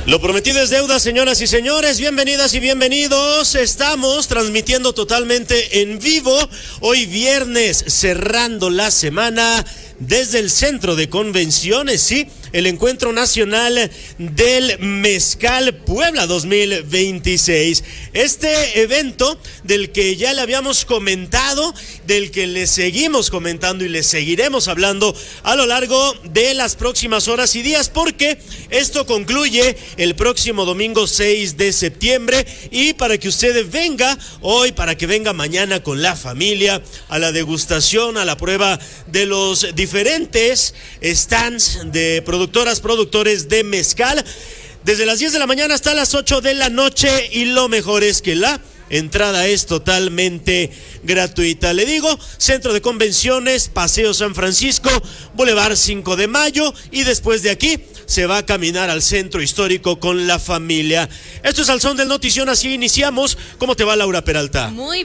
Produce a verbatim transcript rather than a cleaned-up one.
Lo prometido es deuda, señoras y señores, bienvenidas y bienvenidos. Estamos transmitiendo totalmente en vivo, hoy viernes, cerrando la semana desde el Centro de Convenciones, sí, el Encuentro Nacional del Mezcal Puebla dos mil veintiséis. Este evento del que ya le habíamos comentado, del que le seguimos comentando y le seguiremos hablando a lo largo de las próximas horas y días, porque esto concluye el próximo domingo seis de septiembre, y para que usted venga hoy, para que venga mañana con la familia a la degustación, a la prueba de los diferentes stands de productoras, productores de mezcal, desde las diez de la mañana hasta las ocho de la noche, y lo mejor es que la entrada es totalmente gratuita. Le digo, Centro de Convenciones, Paseo San Francisco, Boulevard cinco de mayo, y después de aquí se va a caminar al centro histórico con la familia. Esto es Al Son del Notición, así iniciamos. ¿Cómo te va, Laura Peralta? Muy